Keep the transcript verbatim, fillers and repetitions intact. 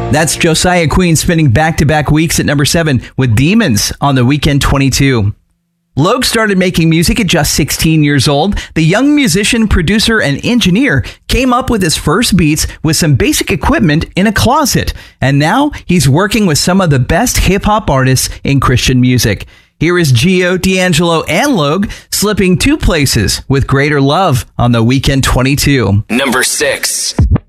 That's Josiah Queen spinning back-to-back weeks at number seven with Demons on the Weekend twenty-two. Logue started making music at just sixteen years old. The young musician, producer, and engineer came up with his first beats with some basic equipment in a closet. And now he's working with some of the best hip-hop artists in Christian music. Here is Gio, D'Angelo, and Logue slipping two places with Greater Love on the Weekend twenty-two. Number six.